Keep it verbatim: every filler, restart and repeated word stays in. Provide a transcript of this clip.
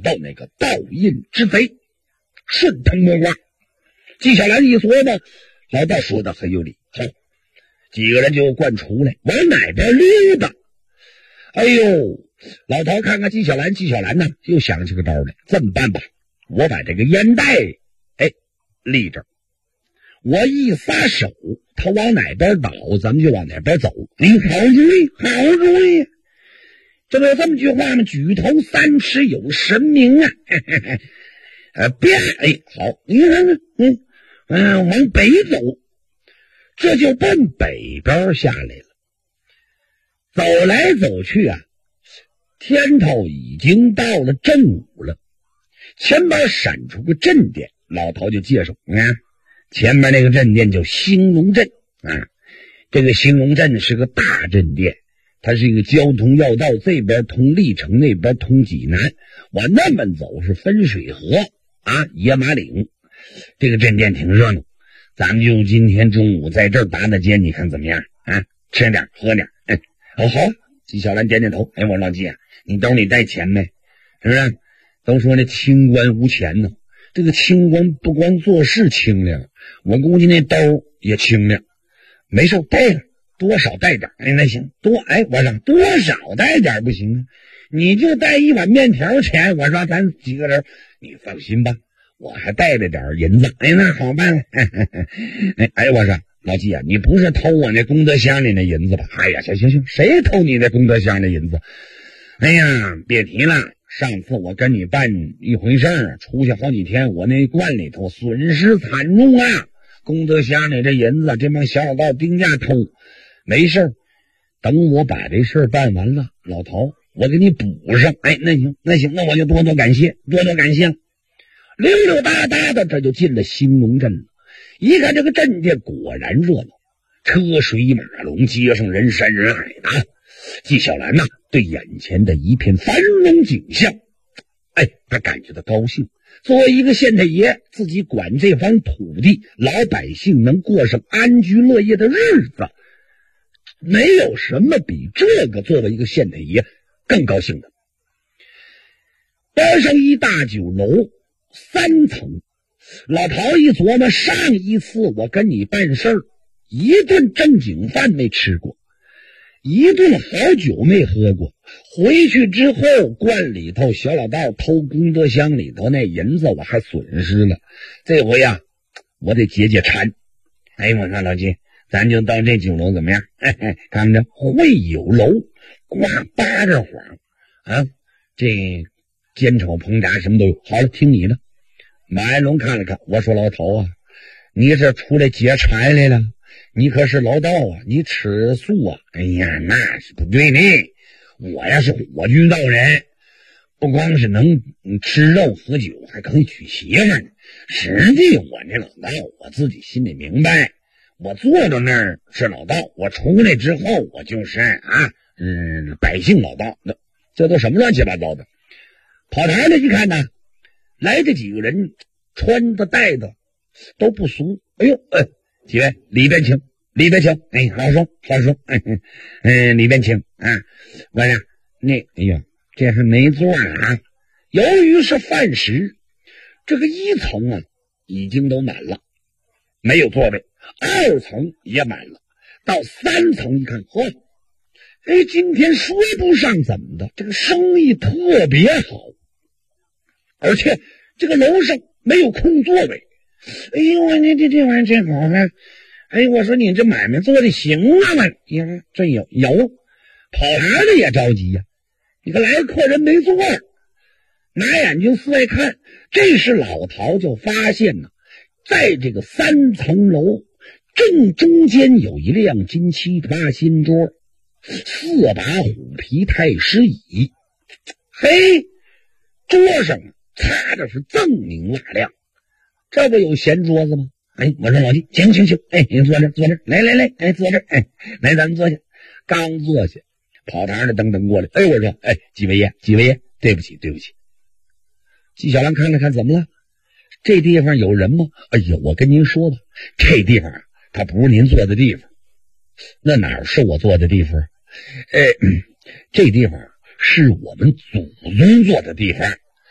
到那个盗印之贼，顺藤摸瓜。纪晓岚一琢磨，老道说的很有理，好，几个人就灌出来，往哪边溜达。哎呦，老头看看纪晓岚，纪晓岚呢又想起个招来，这么办吧，我把这个烟袋哎立着，我一撒手，他往哪边倒，咱们就往哪边走。你好主意，好主意。这不有这么句话吗？举头三尺有神明啊！嘿嘿嘿呃，别，哎，好，你看看，嗯嗯、呃，往北走，这就奔北边下来了。走来走去啊，天头已经到了正午了。前边闪出个镇店，老头就介绍，你看前面那个镇店叫兴隆镇啊，这个兴隆镇是个大镇店。它是一个交通要道，这边通历城，那边通济南，往那边走是分水河啊，野马岭。这个镇店挺热闹，咱们就今天中午在这儿搭搭街，你看怎么样啊？吃点喝点，哎，哦好。纪晓岚点点头，哎，我老纪啊，你兜里带钱没？是不是？都说这清官无钱呢，这个清官不光做事清亮，我估计那兜也清亮。没事，带着。多少带点，哎，那行，多，哎，我说多少带点不行啊，你就带一碗面条钱，我说咱几个人，你放心吧，我还带着点银子，哎，那好办了，哎，哎，我说老纪啊，你不是偷我那功德箱里那银子吧？哎呀，行行行，谁偷你那功德箱的银子？哎呀，别提了，上次我跟你办一回事儿，出去好几天，我那罐里头损失惨重啊，功德箱里这银子，这帮小老道定价偷。没事，等我把这事办完了，老头，我给你补上。哎，那行，那行，那我就多多感谢，多多感谢了。溜溜达达的，这就进了兴隆镇了。一看这个镇店果然热闹，车水马龙，街上人山人海的。纪晓岚呐、啊，对眼前的一片繁荣景象，哎，他感觉到高兴。作为一个县太爷，自己管这方土地，老百姓能过上安居乐业的日子。没有什么比这个作为一个县太爷更高兴的。边上一大酒楼，三层。老陶一琢磨，上一次我跟你办事儿，一顿正经饭没吃过，一顿好酒没喝过。回去之后，罐里头小老道偷功德箱里头那银子，我还损失了。这回呀、啊，我得解解馋。哎，我说老金，咱就到这酒楼怎么样？嘿嘿，看着会友楼挂八个幌啊，这煎炒烹炸什么都有。好了，听你的。马安龙看了看，我说老头啊，你这出来解馋来了？你可是老道啊，你吃素啊？哎呀，那是不对的。我呀是火炬道人，不光是能吃肉喝酒，还可以娶媳妇呢。实际我这老道，我自己心里明白。我坐到那儿是老道，我出来之后我就是啊，嗯，百姓老道。那这都什么乱七八糟的？跑台的一看呢，来这几个人穿的戴的都不俗。哎呦，哎，几位里边请，里边请。哎，好说好说，嗯嗯，里边请啊。我呀，那哎呀，这是没座啊。由于是饭食，这个一层啊已经都满了，没有座位。二层也满了，到三层一看，嚯，哎，今天说不上怎么的，这个生意特别好，而且这个楼上没有空座位。哎呦，我这这这玩意儿真好啊！哎，我说你这买卖做的行啊嘛？你看这有有，跑台的也着急呀、啊。你看来客人没座，拿眼睛四外看，这是老陶就发现呢，在这个三层楼。正中间有一辆金漆八新桌，四把虎皮太师椅。嘿，桌上擦的是锃明蜡亮，这不有闲桌子吗？哎，我说老弟，请请请，哎，你坐这坐这，来来来，哎，坐这，哎，来咱们坐下。刚坐下，跑堂的等等过来，哎，我说，哎，几位爷，几位爷，对不起对不起。纪晓岚看了看，怎么了？这地方有人吗？哎呀，我跟您说吧，这地方啊，它不是您坐的地方。那哪是我坐的地方？哎，这地方是我们祖宗坐的地方。